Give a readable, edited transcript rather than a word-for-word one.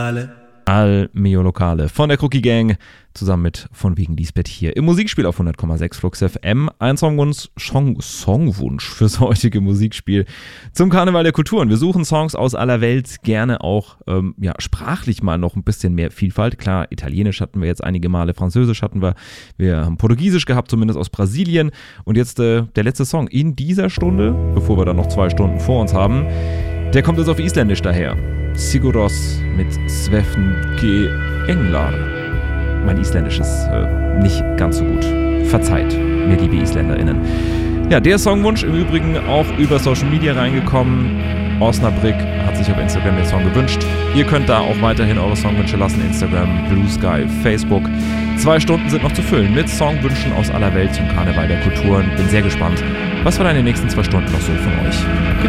Al mio Locale von der Cookie Gang zusammen mit von wegen Lisbeth hier im Musikspiel auf 100,6 Flux FM. Ein Songwunsch fürs heutige Musikspiel zum Karneval der Kulturen. Wir suchen Songs aus aller Welt, gerne auch sprachlich mal noch ein bisschen mehr Vielfalt. Klar, Italienisch hatten wir jetzt einige Male, Französisch hatten wir haben Portugiesisch gehabt, zumindest aus Brasilien. Und jetzt der letzte Song in dieser Stunde, bevor wir dann noch 2 Stunden vor uns haben, der kommt jetzt auf Isländisch daher. Siguros mit Svefn G. Englar. Mein Isländisch ist nicht ganz so gut. Verzeiht mir, liebe IsländerInnen. Ja, der Songwunsch im Übrigen auch über Social Media reingekommen. Osnabrück hat sich auf Instagram den Song gewünscht. Ihr könnt da auch weiterhin eure Songwünsche lassen. Instagram, Blue Sky, Facebook. 2 Stunden sind noch zu füllen mit Songwünschen aus aller Welt zum Karneval der Kulturen. Bin sehr gespannt, was wir da in den nächsten 2 Stunden noch so von euch gibt.